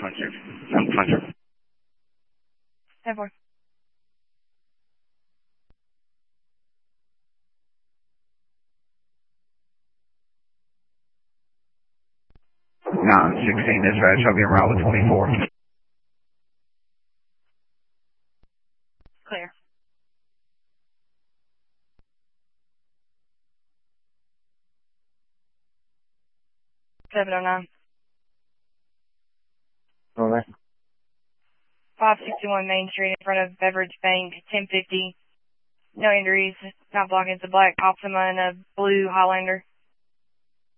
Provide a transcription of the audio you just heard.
720. 10-4. No, 16 dispatch, I'll get route with 24. Clear. 709. Okay. 561 Main Street in front of Beverage Bank, 1050. No injuries, not blocking. It's a black Optima and a blue Highlander.